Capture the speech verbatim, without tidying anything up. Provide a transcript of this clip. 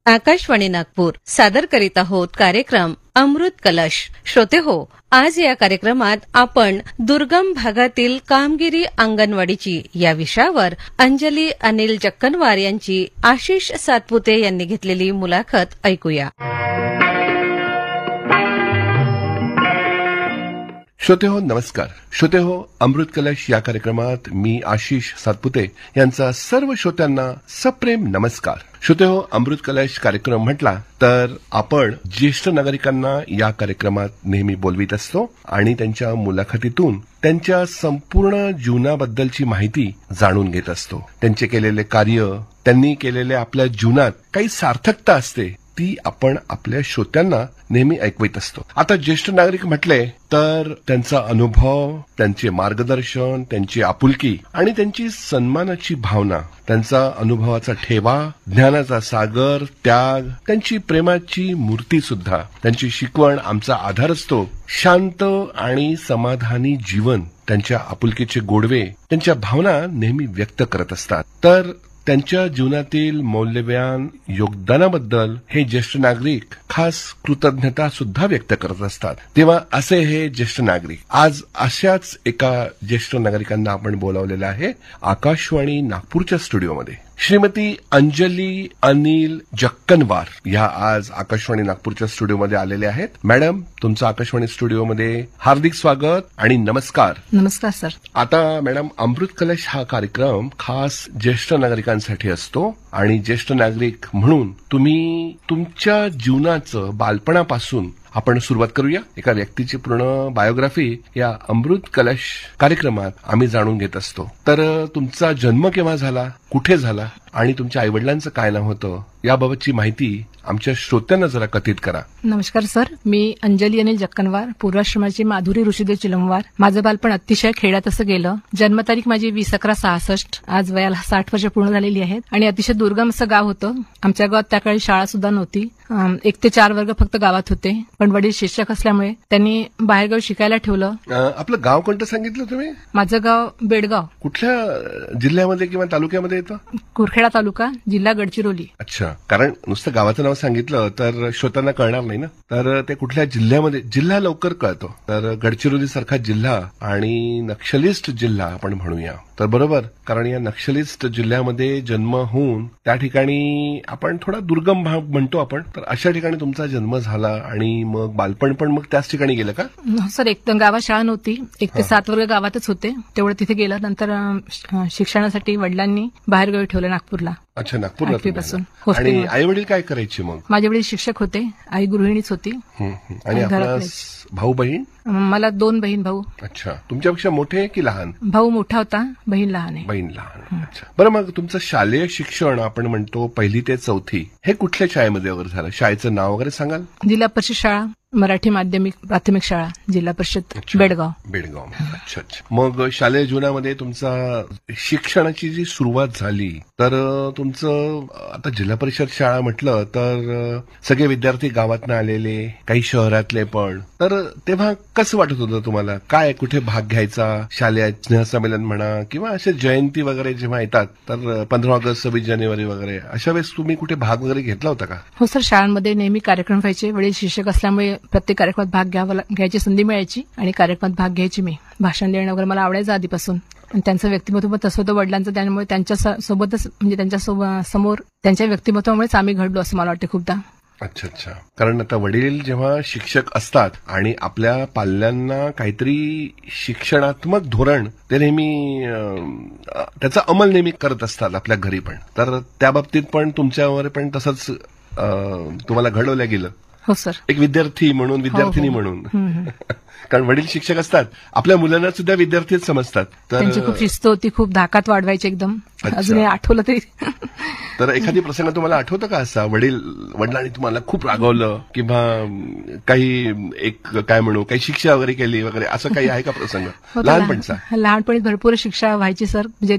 आकाशवाणी नागपूर सादर करीत आहोत कार्यक्रम अमृत कलश. श्रोते हो, आज या कार्यक्रमात आपण दुर्गम भागातील कामगिरी अंगणवाडीची या विषयावर अंजली अनिल जक्कनवार यांची आशिष सातपुते यांनी घेतलेली मुलाखत ऐकूया. श्रोते हो, नमस्कार. श्रोते हो, अमृत कलश या कार्यक्रमात मी आशिष सातपुते यांचा सर्व श्रोत्यांना सप्रेम नमस्कार. श्रोते हो, अमृत कलश कार्यक्रम म्हटला तर आपण ज्येष्ठ नागरिकांना या कार्यक्रमात नेहमी बोलवित असतो आणि त्यांच्या मुलाखतीतून त्यांच्या संपूर्ण जीवनाबद्दलची माहिती जाणून घेत असतो. त्यांचे केलेले कार्य, त्यांनी केलेले आपल्या जीवनात काही सार्थकता असते ती आपण आपल्या श्रोत्यांना नेहमी ऐकवित असतो. आता ज्येष्ठ नागरिक म्हटले तर त्यांचा अनुभव, त्यांचे मार्गदर्शन, त्यांची आपुलकी आणि त्यांची सन्मानाची भावना, त्यांचा अनुभवाचा ठेवा, ज्ञानाचा सागर, त्याग, त्यांची प्रेमाची मूर्ती सुद्धा, त्यांची शिकवण आमचा आधार असतो. शांत आणि समाधानी जीवन, त्यांच्या आपुलकीचे गोडवे, त्यांच्या भावना नेहमी व्यक्त करत असतात. तर त्यांच्या जीवनातील मौल्यवान योगदानाबद्दल हे ज्येष्ठ नागरिक खास कृतज्ञता सुद्धा व्यक्त करत असतात. तेव्हा असे हे ज्येष्ठ नागरिक, आज अशाच एका ज्येष्ठ नागरिकांना आपण बोलावलेलं आहे आकाशवाणी नागपूरच्या स्टुडिओमध्ये. श्रीमती अंजली अनिल जक्कनवार या आज आकाशवाणी नागपूरच्या स्टुडिओमध्ये आलेले आहेत. मॅडम, तुमचं आकाशवाणी स्टुडिओमध्ये हार्दिक स्वागत आणि नमस्कार. नमस्कार सर. आता मॅडम, अमृत कलश हा कार्यक्रम खास ज्येष्ठ नागरिकांसाठी असतो आणि ज्येष्ठ नागरिक म्हणून तुम्ही तुमच्या जीवनाचं बालपणापासून आपण सुरुवात करूया. एका व्यक्तीची पूर्ण बायोग्राफी या अमृत कलश कार्यक्रमात आम्ही जाणून घेत असतो. तर तुमचा जन्म केव्हा झाला, कुठे झाला आणि तुमच्या आईवडिलांचं काय नाव होतं याबाबतची माहिती आमच्या श्रोत्यांना जरा कथित करा. नमस्कार सर, मी अंजली अनिल जक्कनवार, पूर्वाश्रमाची माधुरी ऋषीदेव चिलमवार. माझं बालपण अतिशय खेड्यात असं गेलं. जन्मतारीख माझी वीस अकरा सहासष्ट. आज वयाला साठ वर्ष पूर्ण झालेली आहेत आणि अतिशय दुर्गम असं गाव होतं. आमच्या गावात त्या काळी शाळा सुद्धा नव्हती. एक ते चार वर्ग फक्त गावात होते, पण वडील शिक्षक असल्यामुळे त्यांनी बाहेरगाव शिकायला ठेवलं. आपलं गाव कोणतं सांगितलं तुम्ही? माझं गाव बेडगाव. कुठल्या जिल्ह्यामध्ये किंवा तालुक्यामध्ये येतं? कुरखेडा तालुका, जिल्हा गडचिरोली. अच्छा, कारण नुसतं गावाचं नाव सांगितलं तर श्रोत्यांना कळणार नाही ना. तर ते कुठल्या जिल्ह्यामध्ये, जिल्हा लवकर कळतो. तर गडचिरोली सारखा जिल्हा आणि नक्षलिस्ट जिल्हा आपण म्हणूया तर बरोबर, कारण या नक्षलिस्ट जिल्ह्यामध्ये जन्म होऊन त्या ठिकाणी आपण थोडा दुर्गम भाग म्हणतो आपण, तर अशा ठिकाणी तुमचा जन्म झाला आणि मग बालपण पण मग त्याच ठिकाणी गेलं का? सर, एक तर गावात शाळा नव्हती. एक ते सात वर्ग गावातच होते, तेवढं तिथे गेलं. नंतर शिक्षणासाठी वडिलांनी बाहेरगावी ठेवलं नागपूरला. अच्छा, नागपूरला. आणि आई वडील काय करायचे मग? माझे वडील शिक्षक होते, आई गृहिणीच होती. आणि आपला भाऊ बहीण? मला दोन बहीण भाऊ. अच्छा, तुमच्यापेक्षा मोठे की लहान? भाऊ मोठा होता, बहीण लहान आहे. बहीण लहान. अच्छा, बरं, मग तुमचं शालेय शिक्षण आपण म्हणतो पहिली ते चौथी हे कुठल्या शाळेमध्ये वगैरे झालं? शाळेचं नाव वगैरे सांगाल? जिल्हा परिषद शाळा, मराठी माध्यमिक प्राथमिक शाळा, जिल्हा परिषद बेडगाव. बेडगाव. अच्छा अच्छा. मग शालेय जीवनामध्ये तुमचा शिक्षणाची जी सुरुवात झाली तर तुमचं आता जिल्हा परिषद शाळा म्हटलं तर सगळे विद्यार्थी गावातनं आलेले, काही शहरातले पण. तर तेव्हा कसं वाटत होतं तुम्हाला? काय, कुठे भाग घ्यायचा? शालेय स्नेहसंमेलन म्हणा किंवा असे जयंती वगैरे जेव्हा येतात तर पंधरा ऑगस्ट, सव्वीस जानेवारी वगैरे, अशा वेळेस तुम्ही कुठे भाग वगैरे घेतला होता का? हो सर, शाळांमध्ये नेहमी कार्यक्रम व्हायचे. वडील शिक्षक असल्यामुळे प्रत्येक कार्यक्रमात भाग घ्यावा घ्यायची संधी मिळायची आणि कार्यक्रमात भाग घ्यायची मी. भाषण देणं वगैरे मला आवडायचं आधीपासून. आणि त्यांचं व्यक्तिमत्व पण तसं होतं वडिलांचं, त्यामुळे त्यांच्या सोबतच म्हणजे त्यांच्या समोर त्यांच्या व्यक्तिमत्वामुळेच आम्ही घडलो असं मला वाटतं खूपदा. अच्छा अच्छा. कारण आता वडील जेव्हा शिक्षक असतात आणि आपल्या पाल्यांना काहीतरी शिक्षणात्मक धोरण ते नेहमी त्याचा अंमल नेहमी करत असतात आपल्या घरी पण, तर त्या बाबतीत पण तुमच्यावर पण तसंच तुम्हाला घडवलं गेलं? हो सर. एक विद्यार्थी म्हणून, विद्यार्थिनी म्हणून. कारण वडील शिक्षक असतात, आपल्या मुलांना सुद्धा विद्यार्थीच समजतात. तर त्यांची खूप शिस्त होती, खूप धाकात वाढवायची एकदम. अजूनही आठवलं तरी. तर एखादी प्रसंग तुम्हाला आठवतं का असा, वडील वडिलांनी तुम्हाला खूप रागवलं किंवा काही एक काय म्हणू, काही शिक्षा वगैरे केली वगैरे, असं काही आहे का प्रसंग लहानपणचा? लहानपणी भरपूर शिक्षा व्हायची सर. म्हणजे